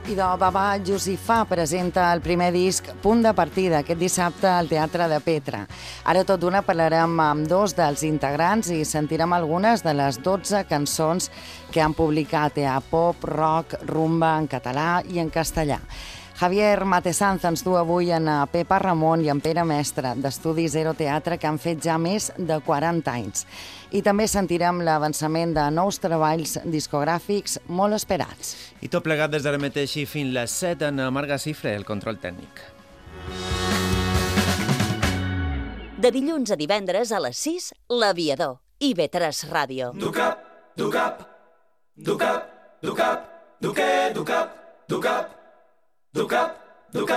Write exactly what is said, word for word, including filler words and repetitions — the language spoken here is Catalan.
I de Babà Josifà presenta el primer disc Punt de partida aquest dissabte al Teatre de Petra. Ara tot d'una parlarem amb dos dels integrants i sentirem algunes de les dotze cançons que han publicat a pop, rock, rumba en català i en castellà. Javier Matesanz ens du avui en Pepa Ramon i en Pere Mestre, d'Estudi Zero Teatre, que han fet ja més de quaranta anys. I també sentirem l'avançament de nous treballs discogràfics molt esperats. I tot plegat des d'ara mateix i fins les set en Marga Cifre, el control tècnic. De dilluns a divendres a les sis, L'Aviador, i I V tres Ràdio. Ducap, ducap, ducap, ducap, duque, ducap, ducap, ducap, ducap.